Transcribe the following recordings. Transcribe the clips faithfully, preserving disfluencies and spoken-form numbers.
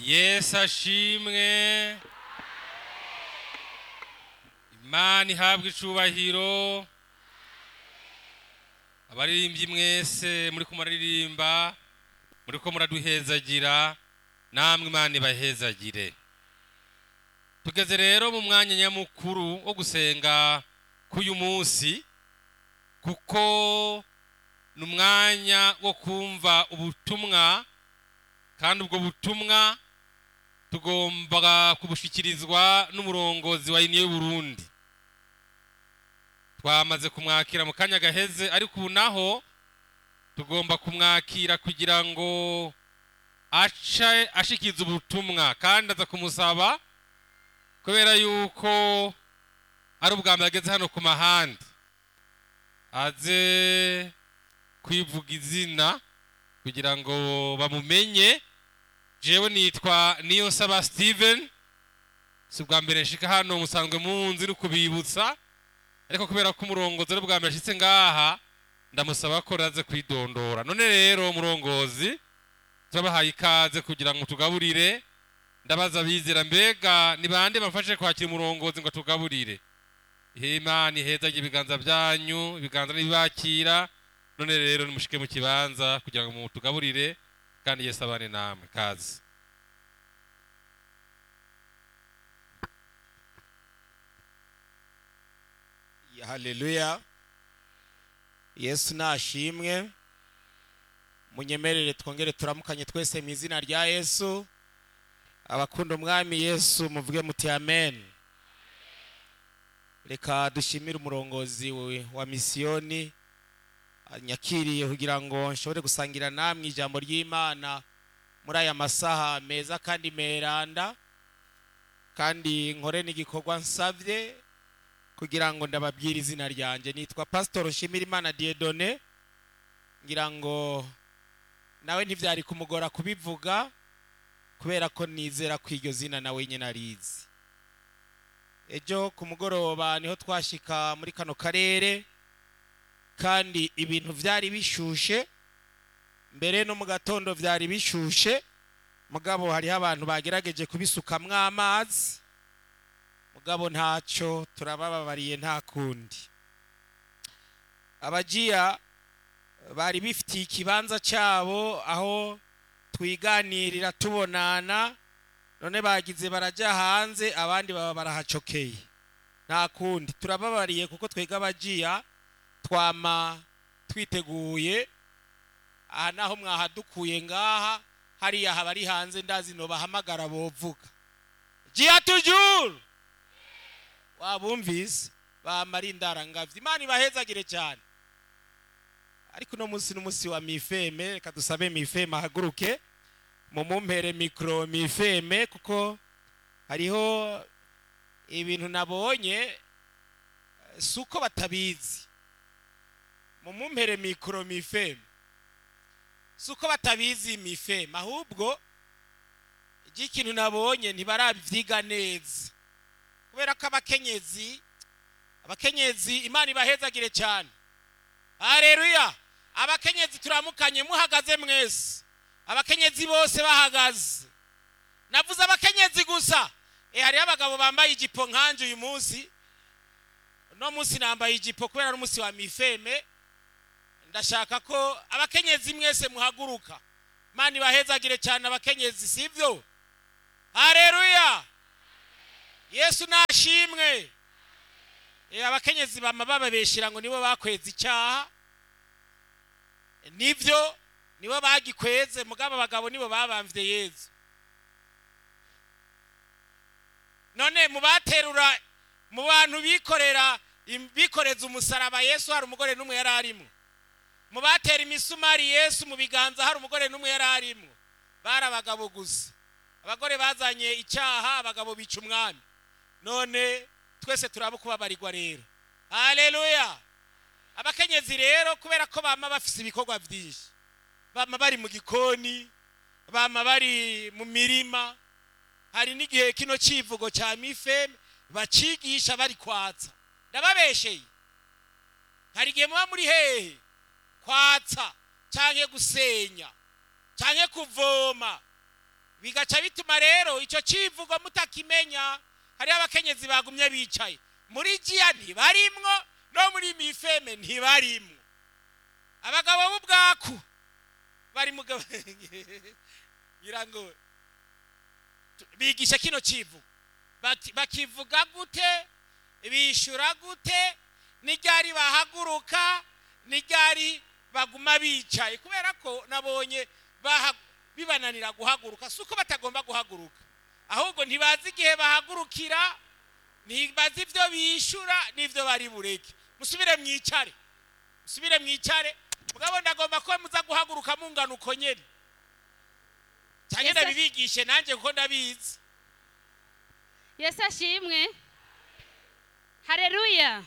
Yesu ashimwe. Imana ihabwe icubahiro. Abaririmbyi mwese muri ko muraririmba, muri ko muraduhezagira, namwe Imana ibahezagire. Tugeze rero mu mwanya nyamukuru wo gusenga k'uyu munsi, kuko n'umwanya wo kumva ubutumwa, kandi ubwo butumwa tugomba kubushikirizwa n'umurongozi wa Union y'Uburundi. Twamaze kumwakira mu kanya gaheze, ariko ubu naho tugomba kumwakira kugira ngo ace ashikiza ubutumwa, kandi aza kumusaba kubera yuko ari ubwa mbere ageze hano ku mahandi, aze kwivuga izina kugira ngo bamumenye. Jewe nitwa Niyonsaba Steven, si ubwa mbere nshika hano, musanzwe munzi no kubibutsa, ariko kubera ko umurongozi ari ubwa mbere ashitse ngaha, ndamusaba ko raze kwidondora. None rero umurongozi, turabahaye ikaze kugira ngo tugaburire. Ndabaza bizera, mbega ni bande bafashe kwakira umurongozi ngo tugaburire? Imana ihezagire ibiganza byanyu, ibiganza n'ibakira. None rero nimushike mu kibanza kugira ngo mutugaburire, kandi Yesu abane namwe. Kazi. Haleluya. Yesu nashimwe. Munyemerere twongere turamukanye twese mu izina rya Yesu. Abakunda umwami Yesu muvuge muti amen. Reka dushimire umurongozi wa misiyoni nyakiriye kugira ngo nshobore gusangira namwe ijambo ry'Imana muri aya masaha meza kandi meranda, kandi nkore n'igikorwa nsavye kugira ngo ndababwire izina ryanje. Nitwa Pastor Nshimirimana Dieudonné, ngira ngo nawe ntivyari kumugora kubivuga kubera ko nizera ko iryo zina nawe nyene arizi. Ejo ku mugoroba niho twashika muri kano karere, kandi ibintu vyari bishushe, mbere no mu gatondo vyari bishushe, mugabo hariho abantu bagerageje kubisukamwo amazi, mugabo ntaco, turabababariye nta kundi. Abajiya bari bifitiye ikibanza cabo aho twiganirira tubonana, none bagize baraja hanze, abandi baba barahacokeye. Nta kundi, turababariye kuko twega abajiya twama twiteguye. Aha naho mwahadukuye ngaha, hariya habari hanze ndazi no bahamagara bovuga jiya tujuru, wabumvise bamarindara ngavye. Imana ibahezagire cyane. Ariko no munsi n'umunsi wa Mifeme, reka dusabe Mifeme ahaguruke mumumpere mikro Mifeme, kuko hariho ibintu nabonye suko batabizi. Mumumpere mikro Mifeme, suko batabizi Mifeme, ahubwo ikintu nabonye ntibarabivyiga neza, kubera ko abakenyezi abakenyezi Imana ibahezagire cyane. Haleluya. Abakenyezi turamukanye muhagaze mwese, abakenyezi bose bahagaze. Navuze abakenyezi gusa. Eh hari abagabo bambaye ijipo nkanje uyu munsi. No munsi nambaye ijipo kubera ari umunsi wa Mifeme. Ndashaka ko abakenyezi mwese muhaguruka. Imana ibahezagire cyane abakenyezi, sivyo? Haleluya. Yesu nashimwe. Eh abakenyezi bama bababeshira ngo nibo bakweza icyaha. Nivyo nibo bagikweze, mugabo abagabo nibo babamvye Yesu. None mubaterura mu bantu bikorera bikoreza umusaraba Yesu, hari umugore numwe yararimo. Mubatera imisumari Yesu mu biganza, hari umugore numwe yararimo. Bara abagabo gusa. Abagore bazanye icyaha, abagabo bica umwami. None twese turabukubabarirwa rero. Haleluya. Abakenyezi rero kubera ko bama bafise ibikorwa byinshi, bama bari mu gikoni, bama bari mu mirima. Hari n'igihe kino civugo ca Mifeme bacigisha bari kwatsa. Ndababesheye. Hari igihe muba muri hehe kwatsa canke gusenya canke kuvoma, bigaca bituma rero icyo kivugo mutakimenya. Hari abakenyezi bagumye bicaye muri giya ntibarimwo no muri mifeme ntibarimwo. Abagabo b'ubwaku bari mugabo irango bigisha kino kivu bakivuga gute, bishura gute, n'iryari bahaguruka, n'iryari baguma bicaye, kubera ko nabonye bibananira guhaguruka. Suko batagomba guhaguruka, ahubwo ntibazi igihe bahagurukira, ntibazi ibyo bishura n'ibyo bari bureke. Musubire mwicare, musubire mwicare. Mugabo ndagomba ko muza guhaguruka mungana uko nyene cyane ndabibigishe nanje ko ndabizi. Yesu ashimwe. Haleluya.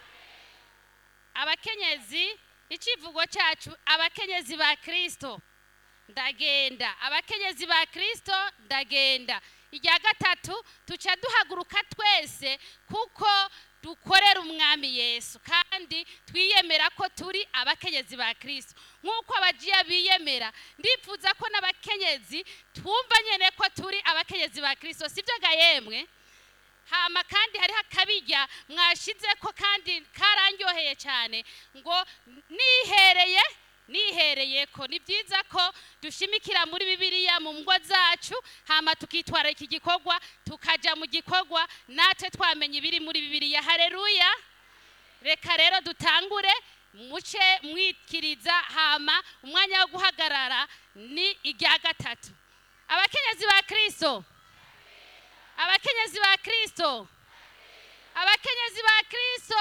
Abakenyezi, icivugo cyacu abakenyezi ba Kristo ndagenda, abakenyezi ba Kristo ndagenda. Ijya gatatu tuca duhaguruka twese kuko dukorera umwami Yesu kandi twiyemera ko turi abakenyezi ba Kristo nkuko abajiya biyemera. Ndipfuza ko n'abakenyezi twumva nyene ko turi abakenyezi ba Kristo, sivyo gayemwe? Hama kandi hari hakabijya mwashize ko kandi karangyoheye cyane ngo nihereye nihereye ko. Ni byiza ko dushimikira muri Bibiliya mu ngo zacu, hama tukitwara iki gikorwa tukaja mu gikorwa natwe twamenye ibiri muri Bibiliya. Haleluya. Reka rero dutangure muce mwikiriza, hama umwanya wo guhagarara ni ijya gatatu. Abakenyezi ba Kristo, abakenyezi ba Kristo, abakenyezi ba Kristo.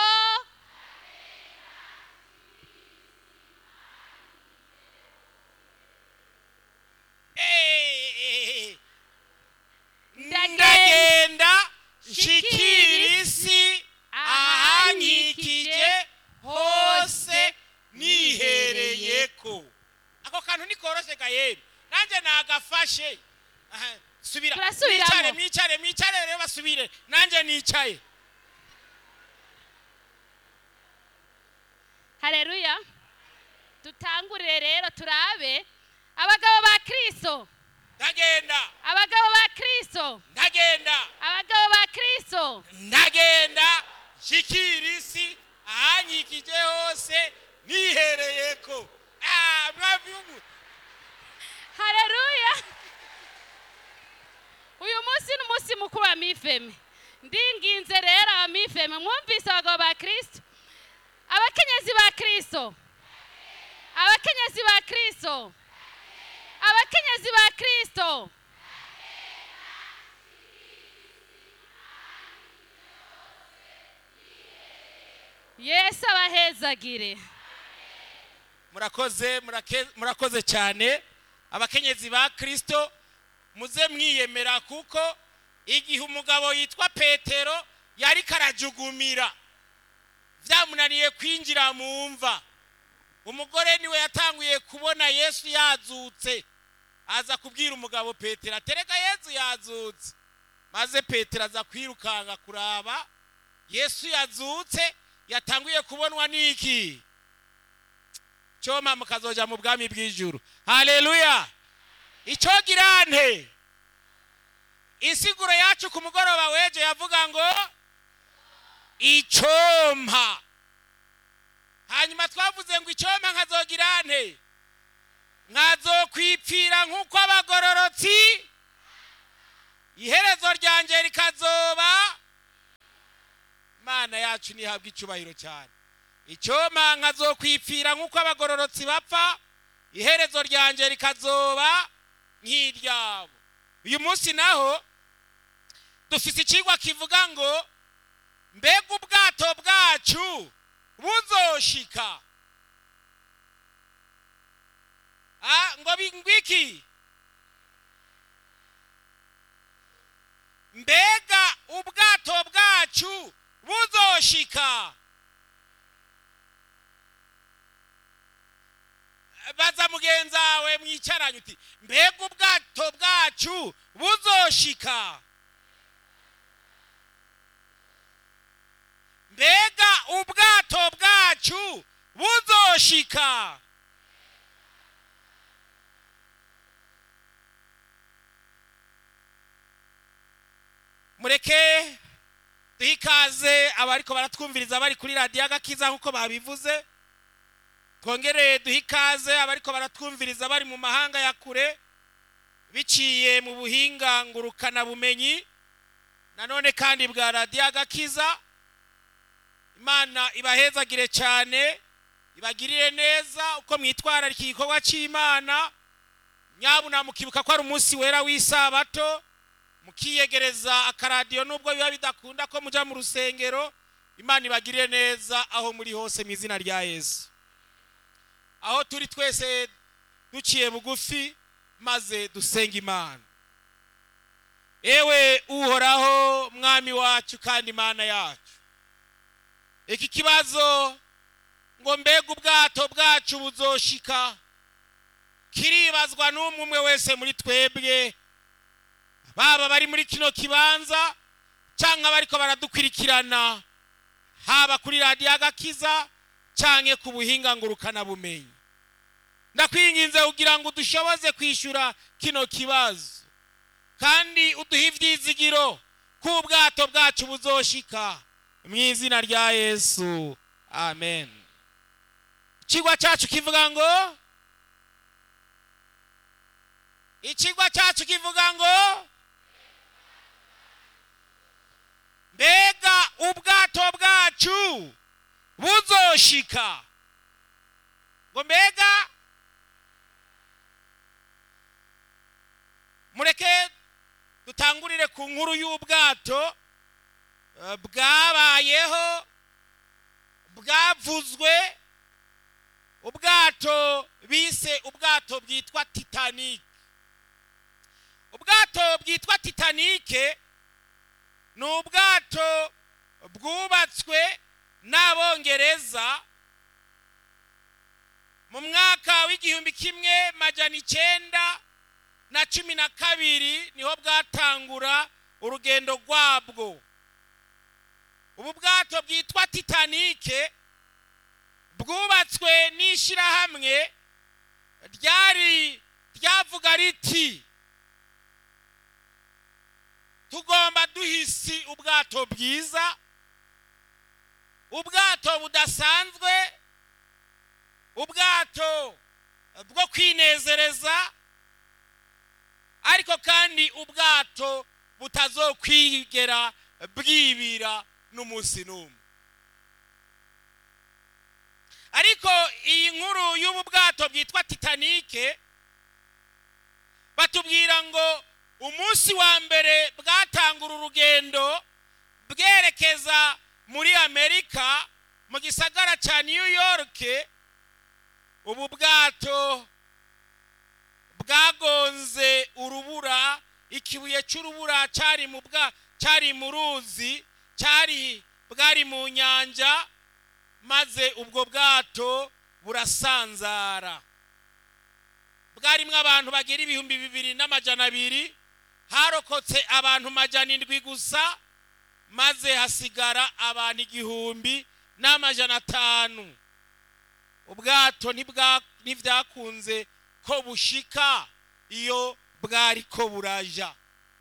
Ndagenda shikirisi ahanyikije hose nihereyeko. Ako kantu nikoroshe gayeri nanje nagafashe. Subira mwicare mwicare mwicare rero basubire nanje nicaye. Haleluya. Dutangurire rero turabe abagabo ba Kristo ndagenda, abagabo ba Kristo ndagenda, abagabo ba Kristo ndagenda shikirisi ahanyikije hose nihereyeko. Ah, mwavyugu. Haleluya. Uyu munsi ni umunsi mukuru wa Mifeme. Ndinginze rero abamifeme mwumvise abagabo ba Kristo, abakenyezi ba Kristo, abakenyezi ba Kristo, abakenyezi ba Kristo. Yesu abahezagire. Murakoze murakoze cyane abakenyezi ba Kristo. Muze mwiyemera kuko igihe umugabo yitwa Petero yari karajugumira vyamunaniye kwinjira mu mva, umugore niwe yatanguye kubona Yesu yazutse, aza kubwira umugabo Petero atereka Yesu yazutse. Maze Petero aza kwirukanga kuraba Yesu yazutse, yatanguye kubonwa niki cyoma mukazoja mu bwami bw'ijuru. Haleluya. Icyo girante insiguro yacu ku mugoroba weje yavuga ngo icyompa. Hanyuma twavuze ngo icyompa nkazogirante nkazokwipfira nk'uko abagororotsi, iherezo ryanje rikazoba. Mana yacu nihabwa icyubahiro cyane. Icyompa nkazokwipfira nk'uko abagororotsi bapfa, iherezo ryanje rikazoba nk'iryabo. Uyu munsi naho dufise ikigwa kivuga ngo mbega ubwato bwacu buzoshika. Ah, ngo bingwiki mbega ubwato bwacu buzoshika. Baza mugenzawe mwicaranye uti mbega ubwato bwacu buzoshika. Mbega ubwato bwacu buzoshika. mureke duhe ikaze abariko baratwumviriza bari kuri radiyo agakiza nk'uko babivuze, twongere duhe ikaze abariko baratwumviriza bari mu mahanga ya kure biciye mu buhinga ngurukana bumenyi nanone kandi bwa radiyo agakiza. Imana ibahezagire cyane, ibagirire neza uko mwitwararika igikorwa cy'Imana. Nyabuna mukibuka ko ari umunsi wera w'isabato, mukiyegereza akaradiyo nubwo biba bidakunda ko muja mu rusengero. Imana ibagirire neza aho muri hose mu izina rya Yesu. Aho turi twese duciye bugufi maze dusenga Imana. Ewe uhoraho mwami wacu kandi Imana yacu, iki kibazo ngo mbega ubwato bwacu buzoshika kiribazwa n'umwe umwe wese muri twebwe, baba bari muri kino kibanza canke bariko baradukwirikirana haba kuri radiyo agakiza canke ku buhinga ngurukana bumenyi. Ndakwinginze kugira ngo dushoboze kwishura kino kibazo kandi uduhe ivyizigiro ko ubwato bwacu buzoshika mu izina rya Yesu, amen. Ikigwa cyacu kivuga ngo ikigwa cyacu kivuga ngo mbega ubwato bwacu buzoshika. Ngo mbega, mureke dutangurire ku nkuru y'ubwato bwabayeho bwavuzwe, ubwato bise ubwato bwitwa Titanic. Ubwato bwitwa Titanic ni ubwato bwubatswe n'Abongereza mu mwaka w'igihumbi kimwe majana icenda na cumi na kabiri, niho bwatangura urugendo rwabwo. Ubu bwato bwitwa Titanic bwubatswe n'ishirahamwe ryari ryavuga riti tugomba duhisi ubwato bwiza, ubwato budasanzwe, ubwato bwo kwinezereza, ariko kandi ubwato butazokwigera bwibira n'umunsi n'umwe. Ariko iyi nkuru y'ubu bwato bwitwa Titanic batubwira ngo umunsi wa mbere bwatangura urugendo bwerekeza muri Amerika mu gisagara ca New York, ubu bwato bwagonze urubura, ikibuye cy'urubura cyari mu bwa cyari mu ruzi, cyari bwari mu nyanja, maze ubwo bwato burasanzara. Bwarimwe abantu bagera ibihumbi bibiri n'amajana abiri, harokotse abantu majana indwi gusa, maze hasigara abantu igihumbi n'amajana atanu. Ubwato ntibwakunze ko bushika iyo bwari ko buraja.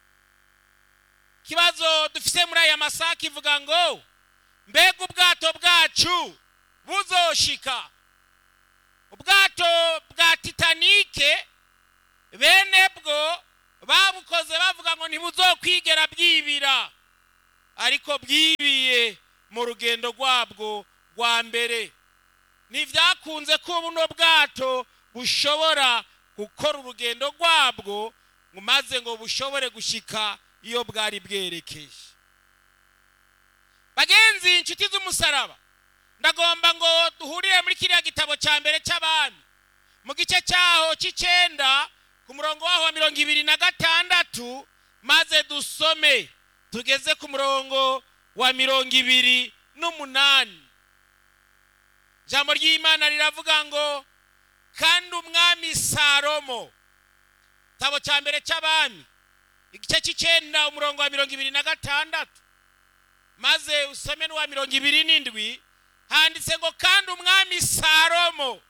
Kibazo dufise muri aya masaha kivuga ngo mbega ubwato bwacu buzoshika. Ubwato bwa Titanic bene bwo babukoze bavuga ngo ntibuzokwigera bwibira, ariko bwibiye mu rugendo rwabwo rwa mbere. Ntivyakunze ko buno bwato bushobora gukora urugendo rwabwo ngo maze ngo bushobore gushika iyo bwari bwerekeje. Bagenzi, inshuti z'umusaraba, ndagomba ngo duhurire muri kiriya gitabo cya mbere cy'Abami mu gice cyaho c'icenda ku murongo waho wa mirongo ibiri na gatandatu, maze dusome tugeze ku murongo wa mirongo ibiri n'umunani. Jambo ry'Imana riravuga ngo kandi umwami Salomo, tabo cya mbere cy'Abami igice c'icenda umurongo wa mirongo ibiri na gatandatu, maze usome n'uwa mirongo ibiri n'indwi, handitse ngo kandi umwami Salomo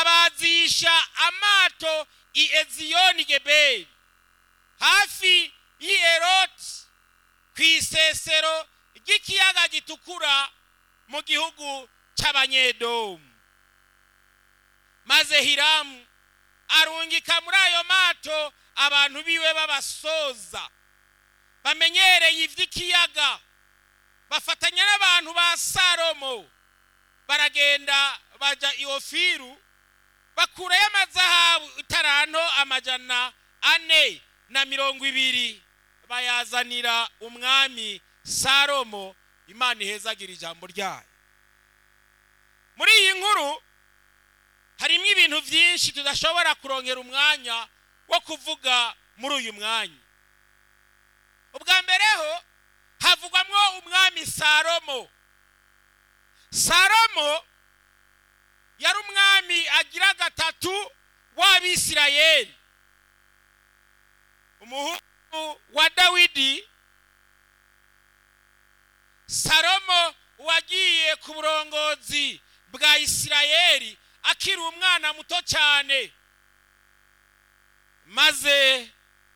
abazisha amato i Eziyoni Geberi hafi y'Eroti ku isesero ry'ikiyaga gitukura mu gihugu cy'Abanyedomu. Maze Hiramu arungika muri ayo mato abantu biwe b'abasoza bamenyereye ivy'ikiyaga, bafatanya n'abantu ba Salomo, baragenda baja i Ofiru, bakurayo amazahabu itaranto amajana ane na mirongo ibiri, bayazanira umwami Salomo. Imana ihezagira ijambo ryayo. Muri iyi nkuru harimo ibintu byinshi tudashobora kurongera umwanya wo kuvuga muri uyu mwanya. Ubwa mbereho havugwamwo umwami Salomo. Salomo yari umwami agira gatatu w'Abisirayeli, umuhungu wa Dawidi. Salomo wagiye ku burongozi bwa Isirayeli akiri umwana muto cyane, maze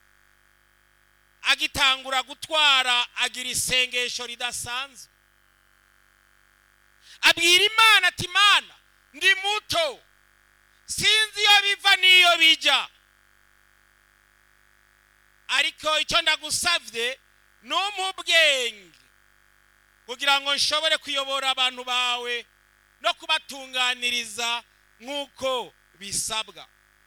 agitangura gutwara agira isengesho ridasanzwe, abwira Imana ati Imana, ndi muto sinzi iyo biva n'iyo bija, ariko icyo ndagusavye numpa ubwenge kugira ngo nshobore kuyobora abantu bawe no kubatunganiriza nk'uko bisabwa.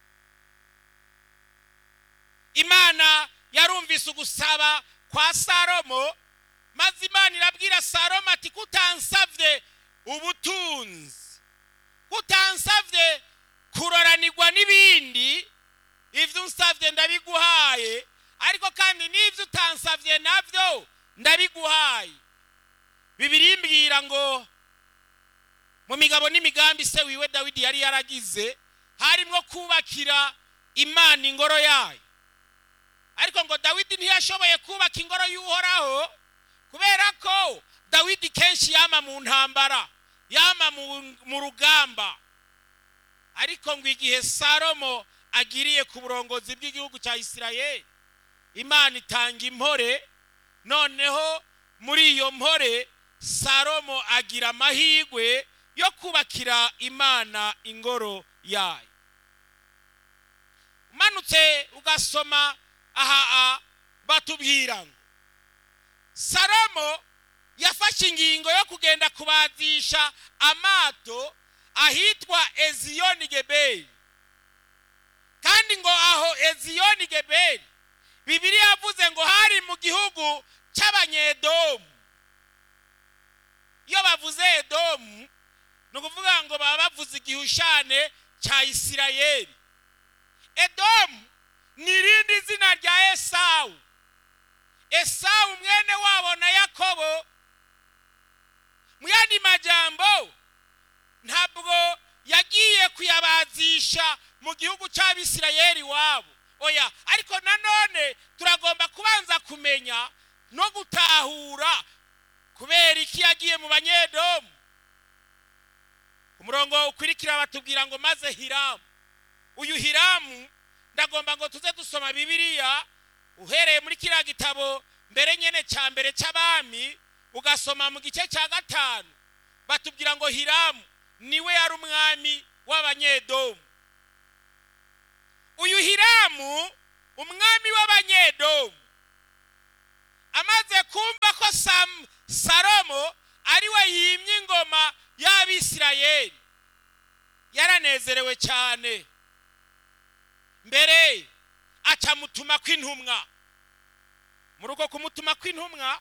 Imana yarumvise ugusaba kwa Salomo, maze Imana irabwira Salomo ati kutansavye ubutunzi, kutansavye kuroranirwa n'ibindi, ivyo unsavye ndabiguhaye, ariko kandi n'ivyo utansavye navyo ndabiguhaye. Bibiri imbwira ngo mu migabo n'imigambi se wiwe Dawidi yari yaragize harimwo kubakira Imana ingoro yayo, ariko ngo Dawidi ntiyashoboye kubaka ingoro y'Uhoraho kubera ko Dawidi kenshi yama mu ntambara, yama mu rugamba. Ariko ngo igihe Salomo agiriye ku burongozi bw'igihugu cya Isirayeli, Imana itanga impore. Noneho muri iyo mpore Salomo agira amahirwe yo kubakira Imana ingoro yayo. Umanutse ugasoma aha batubwira ngo Salomo yafashe ingingo yo kugenda kubazisha amato ahitwa Eziyoni Geberi, kandi ngo aho Eziyoni Geberi Bibiliya yavuze ngo hari mu gihugu cy'Abanyedomu. Iyo bavuze Edomu no kuvuga ngo baba bavuze igihushane cya Isirayeli. Edomu ni irindi zina rya Esawu. Esawu mwene wabo na Yakobo. Mu yandi majambo ntabwo yagiye kuyabazisha mu gihugu cy'Abisirayeli wabo, oya, ariko nanone turagomba kubanza kumenya no gutahura kubera iki yagiye mu Banyedomu. Umurongo ukurikira batubwira ngo maze Hiramu. Uyu Hiramu ndagomba ngo tuze dusoma Bibiliya uhereye muri kiriya gitabo mbere nyene cya mbere cy'Abami, ugasoma mu gice cya gatanu. Batubwira ngo Hiramu niwe yari umwami w'Abanyedomu. Uyu Hiramu umwami w'Abanyedomu amaze kumva ko Sam, Salomo ariwe yimye ingoma y'Abisirayeli, yaranezerewe cyane. Mbere aca mutuma kw'intumwa. Mu rugo kumutuma kw'intumwa,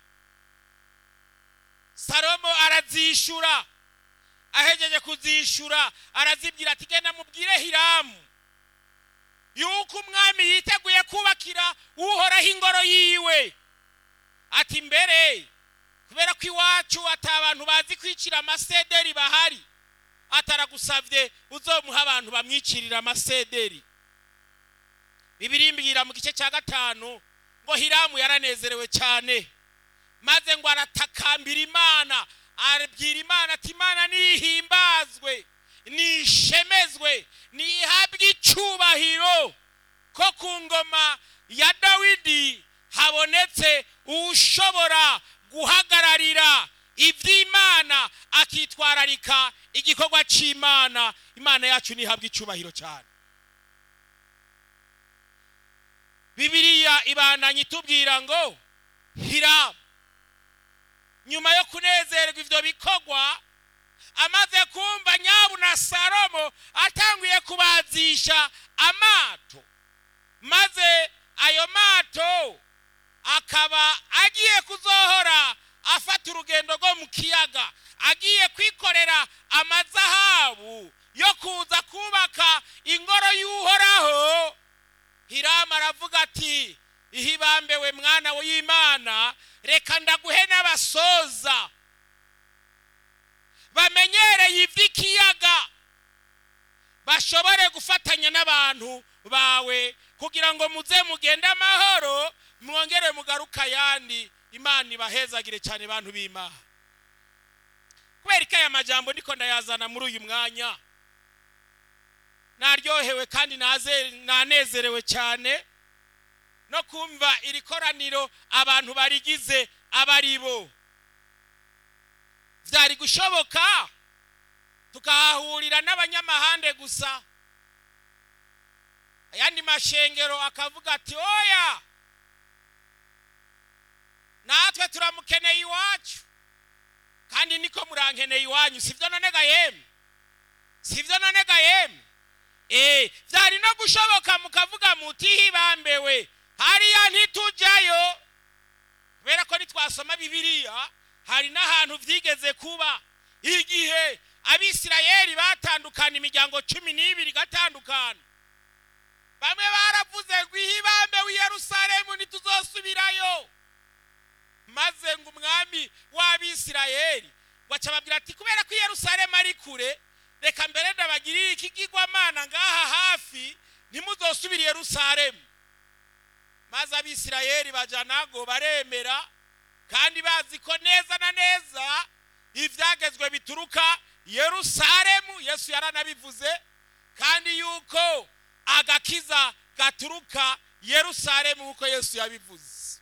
Salomo arazishura. Ahejeje kuzishura arazibwira ati genda mubwire Hiramu yuko umwami yiteguye kubakira Uhoraho ingoro yiwe. Ati mbere kubera ko iwacu atabantu bazi kwicira amasederi bahari, ataragusavye uzomuha abantu bamwicirira amasederi. Bibiliya imbwira mu gice cya gatanu ngo Hiramu yaranezerewe cyane, maze ngo aratakambira Imana, arabwira Imana ati Imana nihimbazwe, nishemezwe, nihabwe icyubahiro ko ku ngoma ya Dawidi habonetse ushobora guhagararira iby'Imana akitwararika igikorwa cy'Imana. Imana yacu nihabwa icubahiro cyane. Bibiliya ibananye itubwira ngo Hiramu nyuma yo kunezerwa ivyo bikorwa, amaze kumva Nyabu na Salomo atanguye kubazisha amato, maze ayo mato akaba agiye kuzohora afata urugendo rwo mu kiyaga, agiye kwikorera amazahabu yo kuza kubaka ingoro y'Uhoraho. Hiramu aravuga ati, ihibambewe mwana w'Imana, reka ndaguhe n'abasoza bamenyereye ivy'ikiyaga, bashobore gufatanya n'abantu bawe kugira ngo muze mugende amahoro, mwongere mugaruka yandi. Imana ibahezagire cyane bantu b'Imana. Kubera ko aya majambo ndiko ndayazana muri uyu mwanya, naryohewe kandi nanezerewe cyane no kumva iri koraniro abantu barigize abaribo. Vyari gushoboka tukahahurira n'abanyamahande gusa, ayandi mashengero akavuga ati oya, natwe turamukeneye iwacu, kandi niko murankeneye iwanyu. Sivyo none ga yemwe? Sivyo none ga yemwe? Eh, vyari no gushoboka mukavuga muti hibambewe hariya ntitujayo, kubera ko nitwasoma Bibiliya hari n'ahantu vyigeze kuba igihe Abisirayeli batandukana imiryango cumi n'ibiri gatandukana. Bamwe baravuze ngo ihibambewe Yerusalemu ntituzosubirayo, maze ngo umwami w'Abisirayeli wacababwira ati kubera ko Yerusalemu ari kure, reka mbere ndabagirira ikigirwamana ngaha hafi, ntimuzosubira Yerusalemu. Maze Abisirayeli bajanago baremera, kandi bazi ko neza na neza ivyagezwe bituruka Yerusalemu. Yesu yaranabivuze kandi yuko agakiza gaturuka Yerusalemu uko Yesu yabivuze.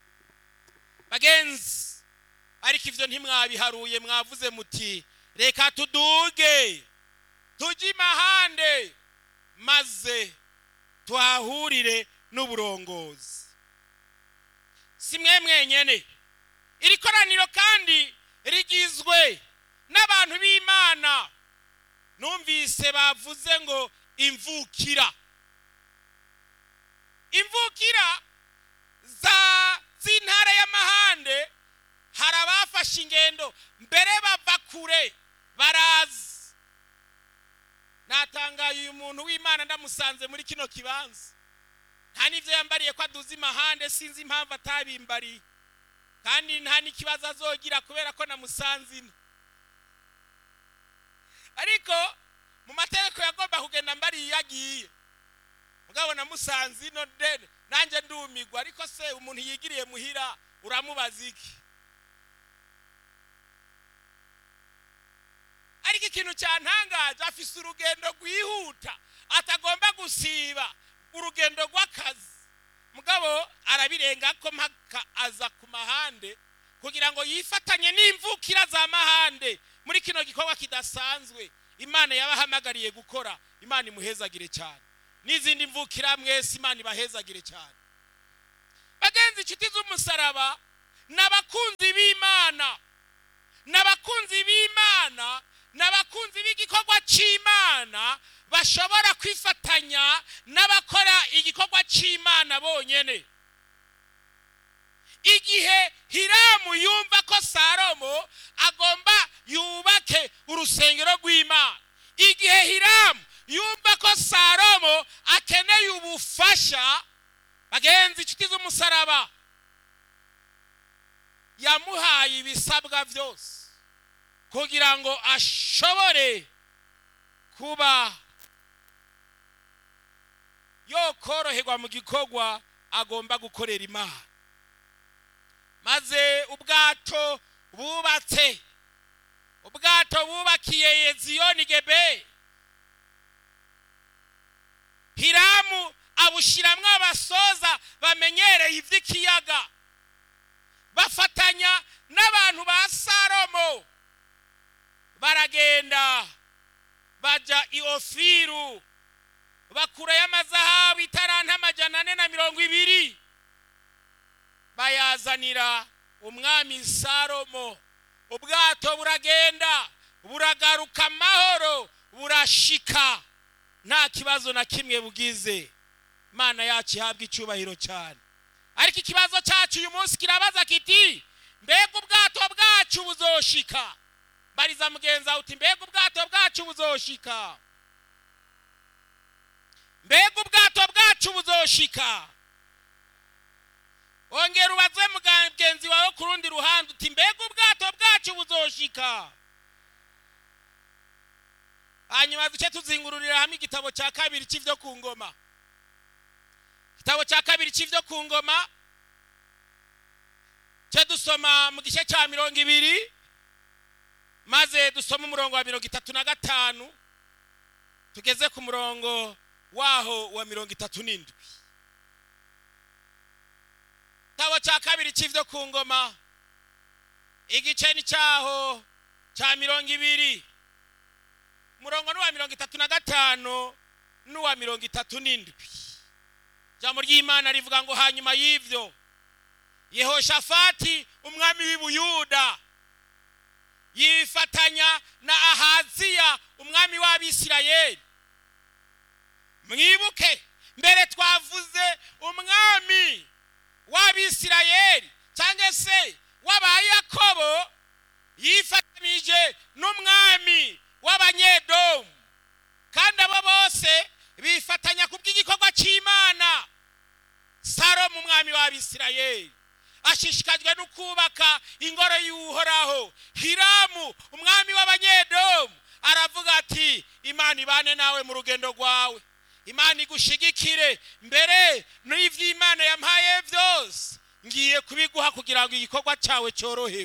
Bagenzi, ariko ivyo ntimwabiharuye, mwavuze muti reka tuduge tuji imahande maze tuhahurire n'uburongozi. Simwe mwenyene, iri koraniro kandi rigizwe n'abantu b'Imana. Numvise bavuze ngo imvukira. Imvukira za z'intara y'amahande hari abafashe ingendo mbere bava kure barazi. Natangaye uyu muntu w'Imana ndamusanze muri kino kibanza, nta n'ivyo yambariye ko aduze imahande, sinzi impamvu atabimbari, kandi nta n'ikibazo azogira kubera ko namusanze ino. Ariko mu mategeko yagomba kugenda mbari yagiye, mugabo namusanze ino dede nanje ndumigwa. Ariko se umuntu yigiriye muhira uramubaza iki? Ariko ikintu cyantangaje, afise urugendo rwihuta atagomba gusiba, urugendo rw'akazi, mugabo arabirenga ko mpaka aza ku mahande kugira ngo yifatanye n'imvukira za mahande muri kino gikorwa kidasanzwe Imana yabahamagariye gukora. Imana imuhezagire cyane, n'izindi mvukira mwese Imana ibahezagire cyane. Bagenzi, inshuti z'umusaraba, n'abakunzi b'Imana, n'abakunzi b'Imana, n'abakunzi b'igikorwa cy'Imana bashobora kwifatanya n'abakora igikorwa cy'Imana bonyene. Igihe Hiramu yumva ko Salomo agomba yubake urusengero rw'Imana, igihe Hiramu yumva ko Salomo akeneye ubufasha, bagenzi, inshuti z'umusaraba, yamuhaye ibisabwa byose kugira ngo ashobore kuba yokoroherwa mu gikorwa agomba gukorera Imana. Maze ubwato bubatse, ubwato bubakiye Eziyoni Gebe, Hiramu abushiramwo abasoza bamenyereye begereye ivy'ikiyaga bafatanya n'abantu ba Salomo baragenda baja i Ofiru bakurayo amazahabu itaranta amajana ane na mirongo ibiri bayazanira umwami Salomo. Ubwato buragenda buragaruka amahoro burashika nta kibazo na kimwe bugize. Mana yacu ihabwa icyubahiro cyane. Ariko ikibazo cyacu uyu munsi kirabaza kiti mbega ubwato bwacu buzoshika? Bariza mugenza uti mbega ubwato bwacu buzoshika? Mbega ubwato bwacu buzoshika? Ongera ubaze mugenzi wawe ku rundi ruhande uti mbega ubwato bwacu buzoshika? Hanyuma duce tuzingururira hamwe igitabo cya kabiri cy'ivyo ku ngoma. Igitabo cya kabiri cy'ivyo ku ngoma cyo dusoma mu gice cya mirongo ibiri maze dusoma umurongo wa mirongo itatu na gatanu tugeze ku murongo waho wa mirongo itatu n'indwi. Igitabo cya kabiri cy'ivyo ku ngoma igice ni cyaho cya mirongo ibiri murongo n'uwa mirongo itatu na gatanu n'uwa mirongo itatu n'indwi. Jambo ry'Imana rivuga ngo hanyuma y'ivyo Yehoshafati umwami w'Ubuyuda yifatanya na Ahaziya umwami w'Abisirayeli. Mwibuke mbere twavuze umwami w'Abisirayeli cyangwa se w'Abayakobo yifatanije n'umwami w'Abanyedomu kandi abo bose bifatanya kubw'igikorwa cy'Imana. Salomo umwami w'Abisirayeli ashishikajwe no kubaka ingoro y'Uhoraho. Hiramu umwami w'Abanyedomu aravuga ati Imana ibane nawe mu rugendo rwawe, Imana igushigikire, mbere n'ivy'Imana yampaye byose ngiye kubiguha kugira ngo igikorwa cyawe cyoroherwe.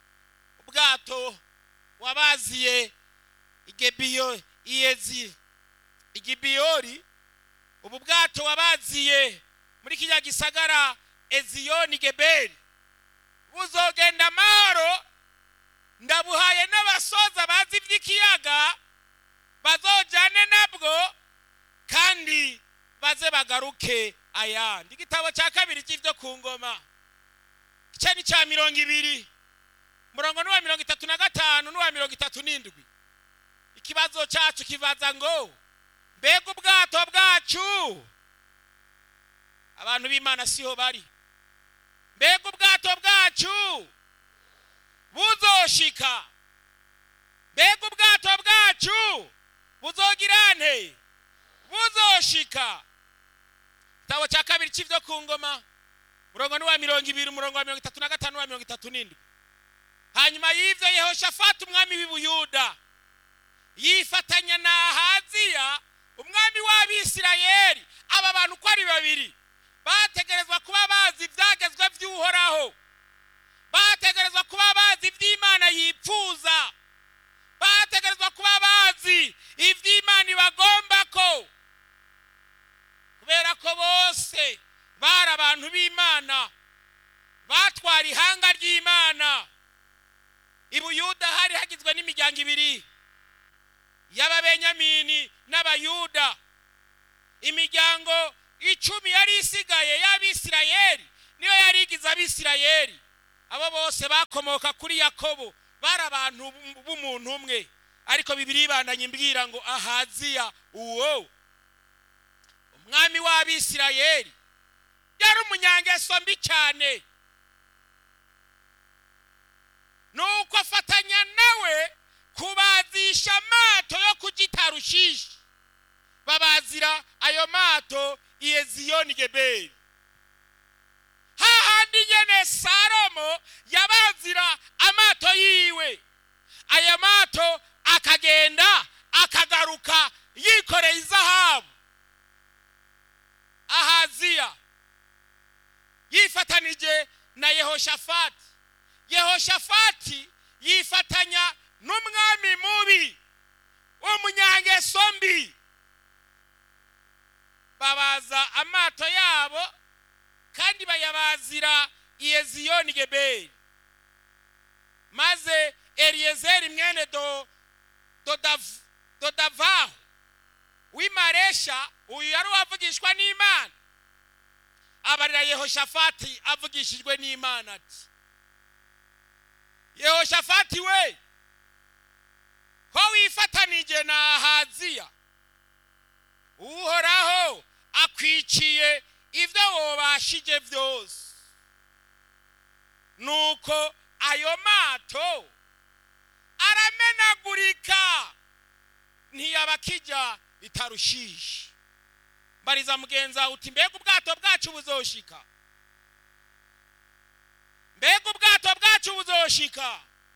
Ubwato wabaziye igebiyo iyezi igibiyori, ubu bwato wabaziye muri kijya gisagara Eziyoni Geberi buzogenda amahoro. Ndabuhaye n'abasoza bazi iby'ikiyaga bazojane nabwo kandi baze bagaruke ayandi. Igitabo cya kabiri cy'ivyo ku ngoma igice ni cya mirongo ibiri murongo n'uwa mirongo itatu na gatanu n'uwa mirongo itatu n'indwi. Ikibazo cyacu kibaza ngo mbega ubwato bwacu, abantu b'Imana siho bari, mbega ubwato bwacu buzoshika? Mbega ubwato bwacu buzogirane? Buzoshika? Igitabo cya kabiri cy'ivyo ku ngoma murongo n'uwa mirongo ibiri murongo wa mirongo itatu na gatanu n'uwa mirongo itatu n'indwi. Hanyuma y'ivyo Yehoshafati umwami w'Ubuyuda yifatanya na Ahaziya umwami w'Abisirayeli. Aba bantu ko ari babiri bategerezwa kuba bazi ibyagezwe by'Uhoraho, bategerezwa kuba bazi iby'Imana yipfuza, bategerezwa kuba bazi iby'Imana ibagomba ko, kubera ko bose bari abantu b'Imana batwara ihanga ry'Imana. I Buyuda hari hagizwe n'imiryango ibiri y'Ababenyamini n'Abayuda. Imiryango icumi yari isigaye y'Abisirayeli niyo yari igize Abisirayeli. Abo bose bakomoka kuri Yakobo, bari abantu b'umuntu umwe. Ariko Bibiliya ibandanya imbwira ngo Ahaziya uwo umwami w'Abisirayeli yari umunyangeso mbi cyane, nuko afatanya nawe kubazisha amato yo kugitarushisha. Babazira ayo mato i Eziyoni Geberi. Hahandi nyene Salomo yabazira amato yiwe. Ayo mato akagenda akagaruka yikoreye izahabu. Ahaziya yifatanije na Yehoshafati. Yehoshafati yifatanya n'umwami mubi w'umunyangeso mbi. Babaza amato yabo kandi bayaba bazira iyeziyoni geberi. Maze Eliyezeri mwene do dodav dodavaho w'imaresha, uyu yari wavugishwa n'Imana, abarira Yehoshafati avugishijwe n'Imana ati, Yehoshafati we, ko wifatanije na Ahaziya, Uhoraho akwiciye ivyo wobashije vyose. Nuko ayo mato aramenagurika, ntiyabakija itarushishi. Mbariza mugenza uti, mbega ubwato bwacu buzoshika? Mbega ubwato bwacu buzoshika?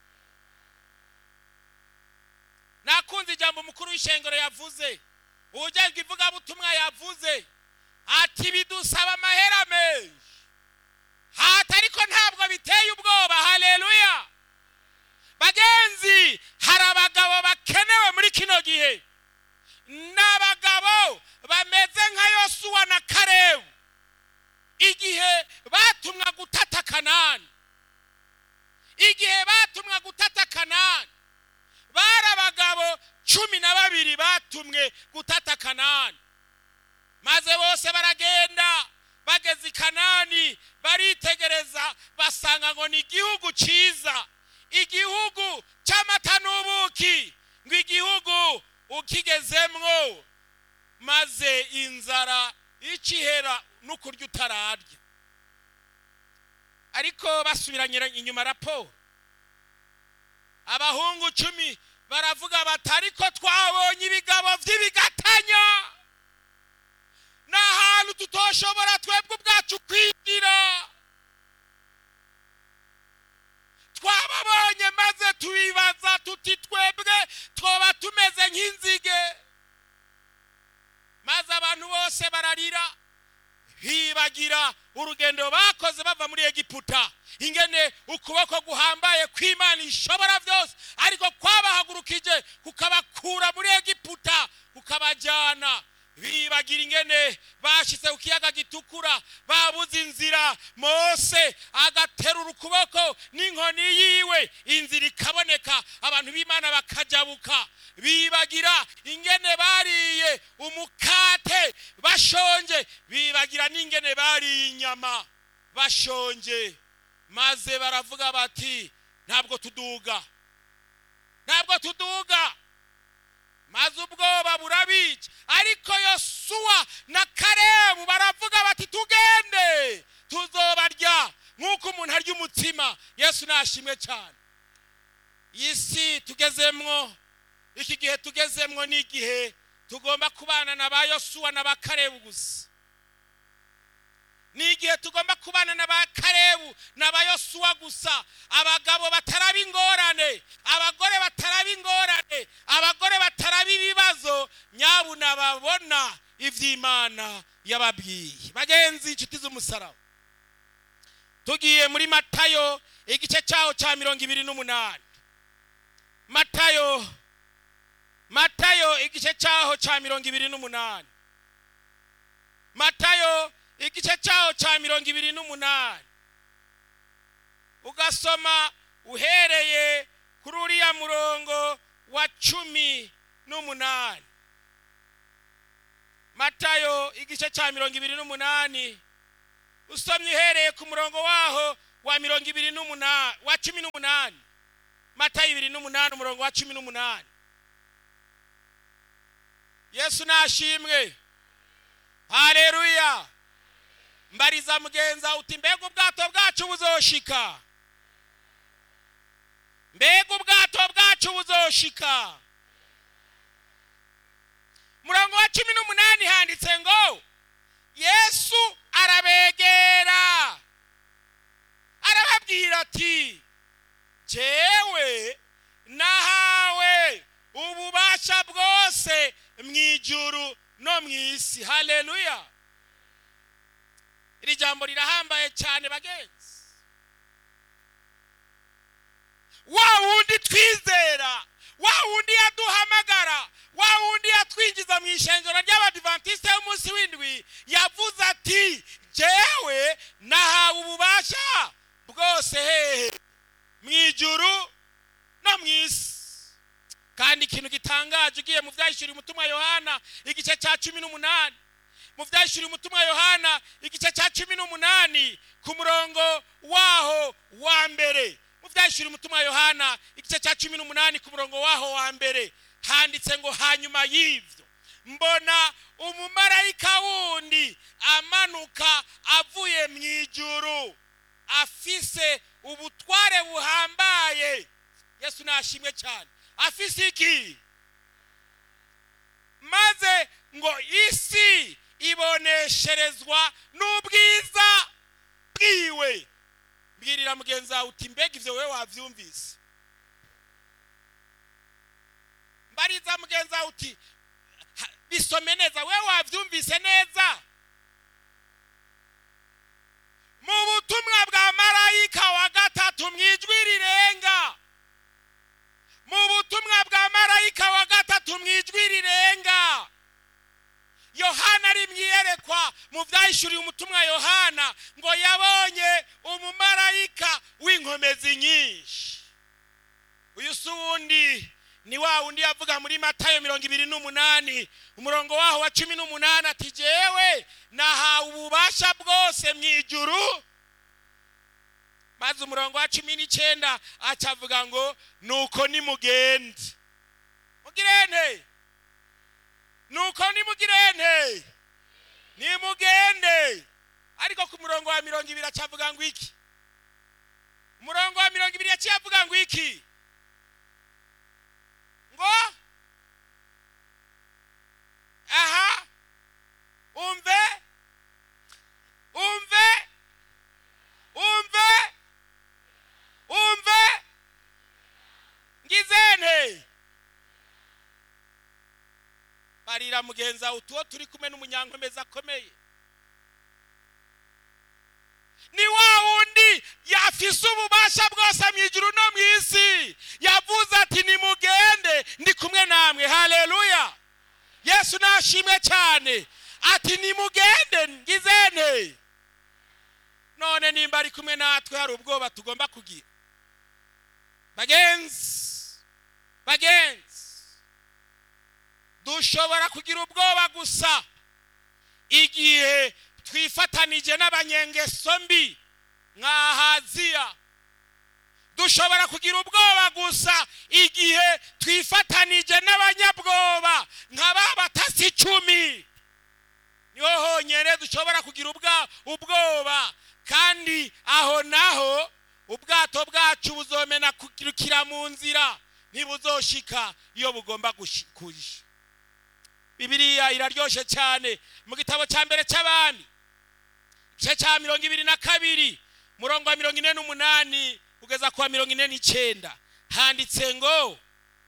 Nakunze ijambo mukuru w'ishengero yavuze, ujejwe ivugabutumwa yavuze ati bidusaba amahera menshi, hata ariko ntabwo biteye ubwoba. Haleluya! Bagenzi, hari abagabo bakenewe muri kino gihe, n'abagabo bameze nka Yosuwa na Kalebu igihe batumwa gutata Kanani. Igihe batumwa gutata Kanani, bari abagabo cumi na babiri batumwe gutata Kanani. Maze bose baragenda, bageze i Kanani, baritegereza basanga ngo ni igihugu ciza, igihugu cy'amata n'ubuki, ngo igihugu ukigezemwo maze inzara ikihera n'ukurya utararya. Ariko basubiranye inyuma raporo, abahungu cumi baravuga bati, ariko twabonye ibigabo vy'ibigatanya, n'ahantu tutoshobora twebwe ubwacu kwigira. Twababonye maze tubibaza tuti, twebwe twoba tumeze nk'inzige. Maze abantu bose bararira, bibagira urugendo bakoze bava muri Egiputa, ingene ukuboko guhambaye kw'Imana ishobora byose ariko kwabahagurukije kukabakura muri Egiputa kukabajyana. Bibagira ingene bashitse ku kiyaga gitukura, babuze inzira, Mose agaterura ukuboko n'inkoni yiwe, inzira ikaboneka, abantu b'Imana bakajabuka. Bibagira ingene bariye umukate bashonje, bibagira n'ingene bariye inyama bashonje. Maze baravuga bati, ntabwo tuduga, ntabwo tuduga. Maze ubwoba burabica, ariko Yosuwa na Kalebu baravuga bati, tugende tuzobarya nk'uko umuntu arya umutsima. Yesu nashimwe cyane. Isi tugezemwo, iki gihe tugezemwo ni igihe tugomba kubana na ba Yosuwa na ba Kalebu gusa. Ni igihe tugomba kubana na ba Kalebu na ba Yosuwa gusa. Abagabo bataraba ingorane, abagore bataraba ingorane, abagore bataraba ibibazo, nyabuna babona ivy'Imana yababwiye. Bagenzi, inshuti z'umusaraba, tugiye muri Matayo igice cyaho cya mirongo ibiri n'umunani. Matayo Matayo igice cyaho cya mirongo ibiri n'umunani. Matayo igice cyaho cya mirongo ibiri n'umunani. Ugasoma uhereye kuri uriya murongo wa cumi n'umunani. Matayo igice cya mirongo ibiri n'umunani, usomye uhereye ku murongo waho wa mirongo ibiri n'umunani, wa cumi n'umunani. Matayo ibiri n'umunani umurongo wa cumi n'umunani. Yesu nashimwe. Haleluya! Mbariza mugenza uti, mbega ubwato bwacu buzoshika? Mbega ubwato bwacu buzoshika? Murongo wa cumi n'umunani handitse ngo, Yesu arabegera arababwira ati, jewe nahawe ububasha bwose mw'ijuru no mw'isi. Haleluya! Iri jambo rirahambaye cyane bagenzi. Wa wundi twizera, wa wundi yaduhamagara, wa wundi yatwinjiza mu ishengero ry'Abadiventiste y'umunsi w'indwi, yavuze ati, jewe nahawe waje ugiye mu vyahishuriye umutumwa Yohana igice cya cumi n'umunani, mu vyahishuriye umutumwa Yohana igice cya cumi n'umunani ku murongo waho wa mbere, mu vyahishuriye umutumwa Yohana igice cya cumi n'umunani ku murongo waho wa mbere handitse ngo hanyuma y'ivyo mbona umumarayika wundi amanuka avuye mu ijuru afise ubutware buhambaye. Yesu nashimwe cyane. Afise iki? Maze ngo isi ibonesherezwa n'ubwiza bwiwe. Mbwirira mugenzi wawe uti mbega ivyo wewe wavyumvise? Mbariza mugenzi wawe uti bisome neza, wewe wavyumvise neza? Mu butumwa bwa marayika wa gatatu mwijwi rirenga, mu butumwa bwa marayika wa gatatu mwijwi rirenga, Yohana ari mwiyerekwa mu vyahishuriye umutumwa Yohana ngo yabonye umumarayika w'inkomezi nyinshi. Uyu suwundi ni wa wundi yavuga muri Matayo mirongo ibiri n'umunani umurongo waho wa cumi n'umunani ati jewe nahawe ububasha bwose mwijuru. Maze umurongo wa cumi n'icenda acavuga ngo nuko nimugende. Mugirene? Nuko nimugirene? Nimugende. Ariko ku murongo wa mirongo ibiri acavuga ngo iki? Umurongo wa mirongo ibiri acavuga ngo iki? Ngo aha umve umve umve umve ngizene. Barira mugenza utuwo turi kumwe n'umunyankomeza akomeye. Ni wa wundi yafise ububasha bwose mwijuru no mwisi yavuze ati nimugende ndi kumwe namwe. Haleluya. Yesu nashimwe cyane. Ati nimugende ngizene. None nimba ari kumwe natwe hari ubwoba tugomba kugira? Bagenzi, bagenzi, dushobora kugira ubwoba gusa igihe twifatanije n'abanyengeso mbi nka Ahaziya. Dushobora kugira ubwoba gusa igihe twifatanije n'abanyabwoba nka babatasi icumi. Niho honyene dushobora kugira ubwoba, kandi aho naho ubwato bwacu buzomena kukirukira mu nzira, ntibuzoshika iyo bugomba kuja. Bibiliya iraryoshe cyane mu gitabo cya mbere cy'Abami igice cya mirongo ibiri na kabiri murongo wa mirongo ine n'umunani kugeza kwa mirongo ine n'icenda handitse ngo,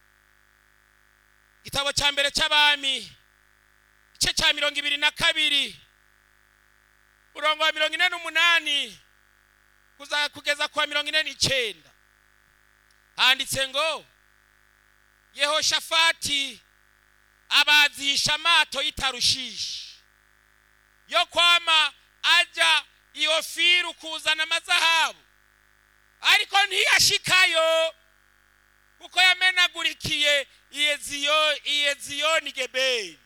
gitabo cya mbere cy'Abami igice cya mirongo ibiri na kabiri murongo wa mirongo ine n'umunani kugeza kwa mirongo ine n'icenda handitse ngo, Yehoshafati abazisha amato y'Itarushishi yo kwama aja i Ofiru kuzana amazahabu, ariko ntiyashikayo kuko yamenagurikiye Iyeziyoni Geberi.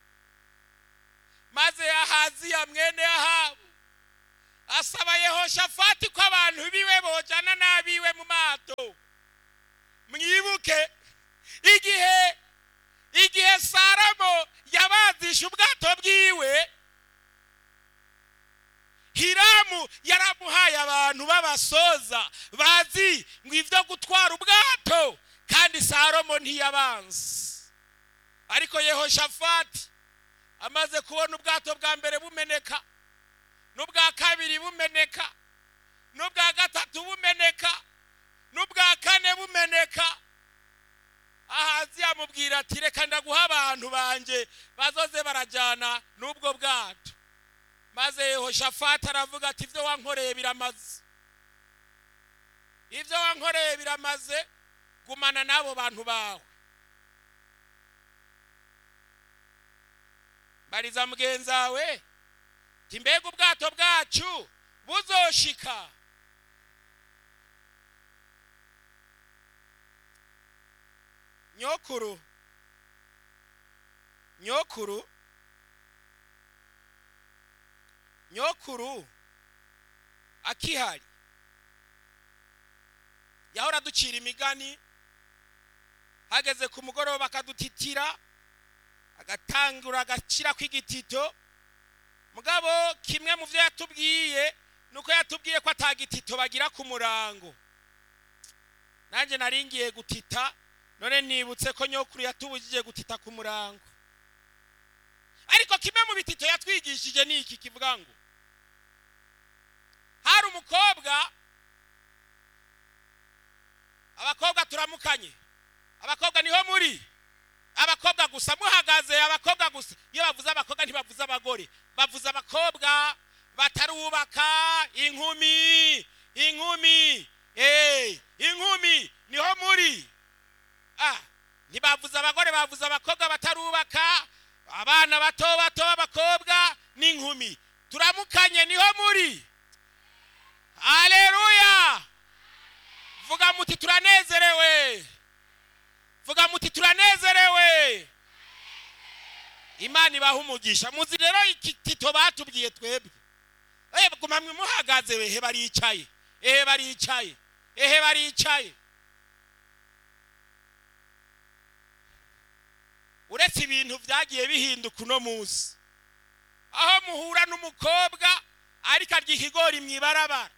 Maze Ahaziya mwene Ahabu asaba Yehoshafati ko abantu biwe bojana nabiwe mu mato. Mwibuke igihe igihe Salomo yabazisha ubwato bwiwe, Hiramu yaramuhaye abantu b'abasoza bazi ngo ivyo gutwara ubwato, kandi Salomo ntiyabanze. Ariko Yehoshafati amaze kubona ubwato bwa mbere bumeneka, n'ubwa kabiri bumeneka, n'ubwa gatatu bumeneka, n'ubwa kane bumeneka, Ahaziya amubwira ati reka ndaguha abantu banje bazoze barajana n'ubwo bwato. Maze Yehoshafati aravuga ati ivyo wankoreye biramaze, ivyo wankoreye biramaze, gumana nabo bantu bawe. Bariza mugenzawe timbega ubwato bwacu buzoshika. Nyokuru nyokuru nyokuru akihari yahora ducira imigani, hageze ku mugoroba akadutitira agatangura agacira kw'igitito. Mugabo kimwe mu byo yatubwiye nuko yatubwiye ko atagitito bagira ku murango. Nanje naringiye gutita, none nibutse ko nyokuru yatubujije gutita ku murango. Ariko kimwe mu bitito yatwigishije ni iki kivuga ngo hari umukobwa, abakobwa turamukanye, abakobwa niho muri, abakobwa gusa muhagaze, abakobwa gusa. Iyo bavuze abakobwa ntibavuze abagore, bavuze abakobwa batarubaka, inkumi, inkumi, eh, inkumi niho muri. Ah, ntibavuze abagore, bavuze abakobwa batarubaka, abana bato bato, abakobwa n'inkumi. Turamukanye niho muri. Haleluya! Vuga muti turanezerewe. Vuga muti turanezerewe. Imana ibaha umugisha. Muzi rero ikitito batubwiye twebwe. Eh, gumamwe muhagaze wehe baricaye. Ehe baricaye. Ehe baricaye. Uretse ibintu byagiye bihinduka uno munsi, aho muhura n'umukobwa ariko arya ikigori mwibarabara,